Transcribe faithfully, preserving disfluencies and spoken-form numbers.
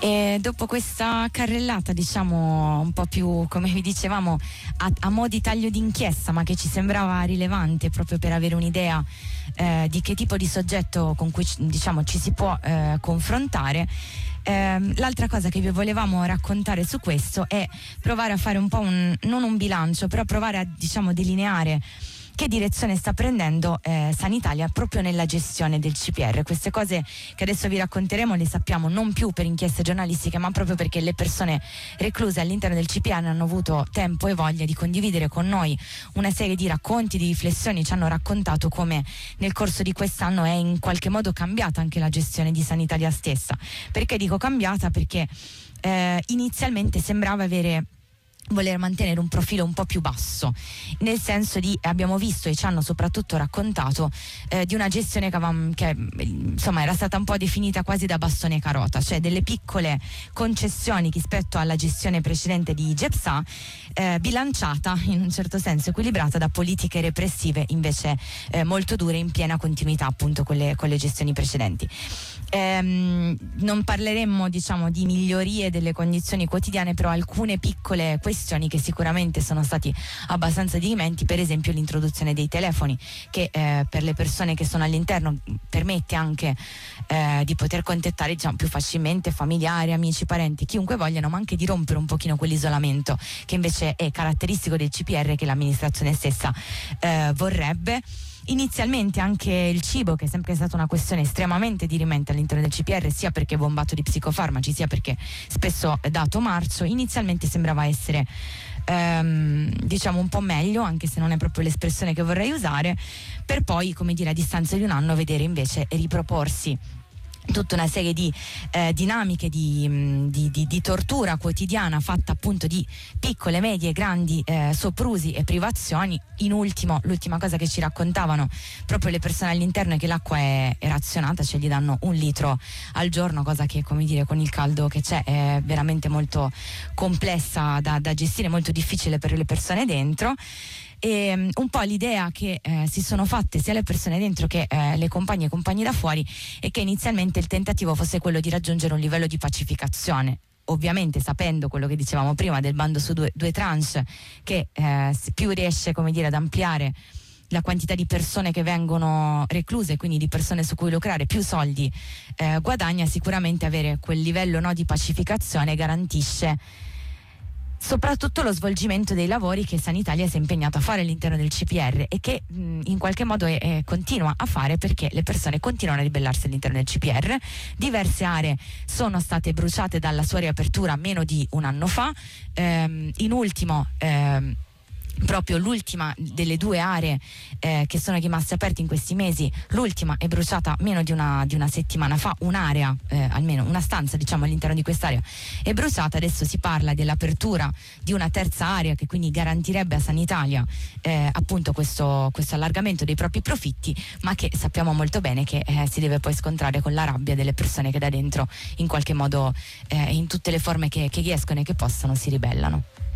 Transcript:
E dopo questa carrellata, diciamo un po' più, come vi dicevamo, a, a mo' di taglio d'inchiesta, ma che ci sembrava rilevante proprio per avere un'idea eh, di che tipo di soggetto con cui diciamo ci si può eh, confrontare. Eh, l'altra cosa che vi volevamo raccontare su questo è provare a fare un po' un, non un bilancio, però provare a diciamo delineare che direzione sta prendendo eh, Sanitalia proprio nella gestione del C P R. Queste cose che adesso vi racconteremo le sappiamo non più per inchieste giornalistiche, ma proprio perché le persone recluse all'interno del C P R hanno avuto tempo e voglia di condividere con noi una serie di racconti, di riflessioni. Ci hanno raccontato come nel corso di quest'anno è in qualche modo cambiata anche la gestione di Sanitalia stessa. Perché dico cambiata? Perché eh, inizialmente sembrava avere voler mantenere un profilo un po' più basso, nel senso di, abbiamo visto e ci hanno soprattutto raccontato eh, di una gestione che, avevamo, che insomma era stata un po' definita quasi da bastone e carota, cioè delle piccole concessioni rispetto alla gestione precedente di GEPSA, eh, bilanciata in un certo senso, equilibrata da politiche repressive invece eh, molto dure, in piena continuità appunto con le, con le gestioni precedenti. Ehm, non parleremmo diciamo di migliorie delle condizioni quotidiane, però alcune piccole questioni che sicuramente sono stati abbastanza dirimenti, per esempio l'introduzione dei telefoni che eh, per le persone che sono all'interno permette anche eh, di poter contattare diciamo più facilmente familiari, amici, parenti, chiunque vogliano, ma anche di rompere un pochino quell'isolamento che invece è caratteristico del C P R, che l'amministrazione stessa eh, vorrebbe. Inizialmente anche il cibo, che è sempre stata una questione estremamente dirimente all'interno del C P R, sia perché bombato di psicofarmaci, sia perché spesso è dato marcio, inizialmente sembrava essere ehm, diciamo un po' meglio, anche se non è proprio l'espressione che vorrei usare, per poi, come dire, a distanza di un anno vedere invece riproporsi tutta una serie di eh, dinamiche di, di, di, di tortura quotidiana fatta appunto di piccole, medie, grandi eh, soprusi e privazioni. In ultimo, l'ultima cosa che ci raccontavano proprio le persone all'interno è che l'acqua è, è razionata, cioè gli danno un litro al giorno, cosa che, come dire, con il caldo che c'è è veramente molto complessa da, da gestire, molto difficile per le persone dentro. E um, un po' l'idea che eh, si sono fatte sia le persone dentro che eh, le compagne e compagni da fuori è che inizialmente il tentativo fosse quello di raggiungere un livello di pacificazione, ovviamente sapendo quello che dicevamo prima del bando su due, due tranche, che eh, più riesce, come dire, ad ampliare la quantità di persone che vengono recluse, quindi di persone su cui lucrare, più soldi eh, guadagna. Sicuramente avere quel livello no, di pacificazione garantisce soprattutto lo svolgimento dei lavori che Sanitalia si è impegnata a fare all'interno del C P R e che mh, in qualche modo è, è, continua a fare, perché le persone continuano a ribellarsi all'interno del C P R. Diverse aree sono state bruciate dalla sua riapertura meno di un anno fa, ehm, in ultimo ehm, proprio l'ultima delle due aree eh, che sono rimaste aperte in questi mesi, l'ultima è bruciata meno di una, di una settimana fa, un'area, eh, almeno una stanza diciamo all'interno di quest'area è bruciata. Adesso si parla dell'apertura di una terza area che quindi garantirebbe a Sanitalia eh, appunto questo, questo allargamento dei propri profitti, ma che sappiamo molto bene che eh, si deve poi scontrare con la rabbia delle persone che da dentro in qualche modo eh, in tutte le forme che, che riescono e che possono si ribellano.